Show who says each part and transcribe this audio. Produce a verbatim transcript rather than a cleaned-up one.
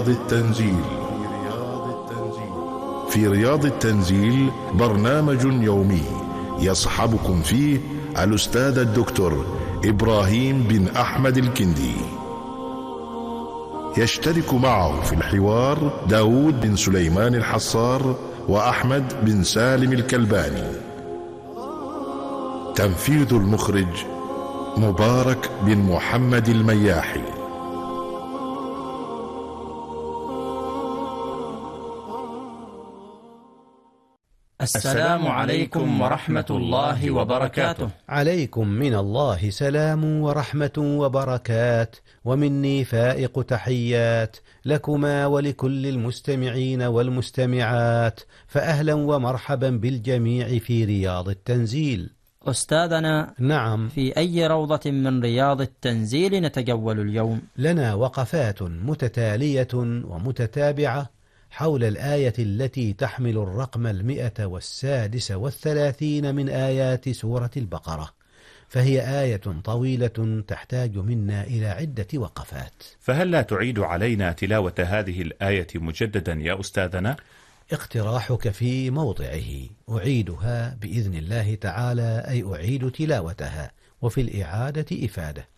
Speaker 1: التنزيل. في رياض التنزيل برنامج يومي يصحبكم فيه الأستاذ الدكتور إبراهيم بن أحمد الكندي. يشترك معه في الحوار داود بن سليمان الحصار وأحمد بن سالم الكلباني. تنفيذ المخرج مبارك بن محمد المياحي.
Speaker 2: السلام عليكم ورحمة الله وبركاته.
Speaker 3: عليكم من الله سلام ورحمة وبركات، ومني فائق تحيات لكما ولكل المستمعين والمستمعات، فأهلا ومرحبا بالجميع في رياض التنزيل.
Speaker 2: أستاذنا،
Speaker 3: نعم،
Speaker 2: في أي روضة من رياض التنزيل نتجول اليوم؟
Speaker 3: لنا وقفات متتالية ومتتابعة حول الآية التي تحمل الرقم المئة والسادس والثلاثين من آيات سورة البقرة، فهي آية طويلة تحتاج منا إلى عدة وقفات.
Speaker 4: فهل لا تعيد علينا تلاوة هذه الآية مجددا يا أستاذنا؟
Speaker 3: اقتراحك في موضعه، أعيدها بإذن الله تعالى، أي أعيد تلاوتها، وفي الإعادة إفادة.